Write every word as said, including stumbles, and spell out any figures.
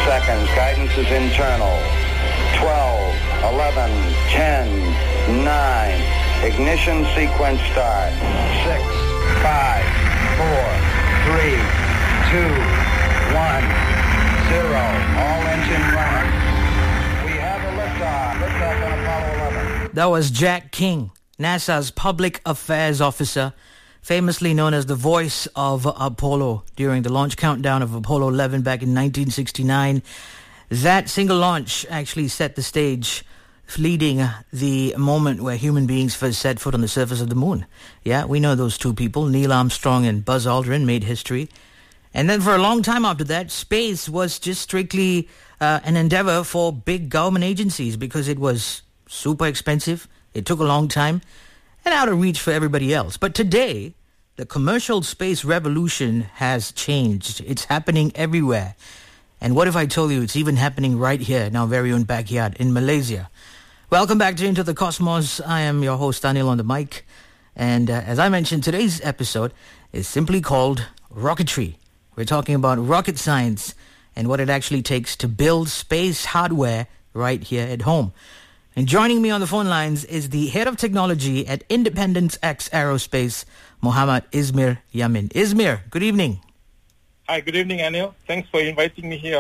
seconds. Guidance is internal. twelve, eleven, ten, nine. Ignition sequence start. six, five, four, three, two, one, zero. All engine running. We have a liftoff. Liftoff on Apollo eleven. That was Jack King, NASA's public affairs officer, famously known as the voice of Apollo during the launch countdown of Apollo eleven back in nineteen sixty-nine. That single launch actually set the stage, leading the moment where human beings first set foot on the surface of the moon. Yeah, we know those two people, Neil Armstrong and Buzz Aldrin, made history. And then for a long time after that, space was just strictly uh, an endeavor for big government agencies because it was super expensive, it took a long time, and out of reach for everybody else. But today, the commercial space revolution has changed. It's happening everywhere. And what if I told you it's even happening right here in our very own backyard in Malaysia? Welcome back to Into the Cosmos. I am your host, Anil, on the mic. And uh, as I mentioned, today's episode is simply called Rocketry. We're talking about rocket science and what it actually takes to build space hardware right here at home. And joining me on the phone lines is the head of technology at Independence X Aerospace, Muhammad Izmir Yamin. Izmir, good evening. Hi, good evening, Anil. Thanks for inviting me here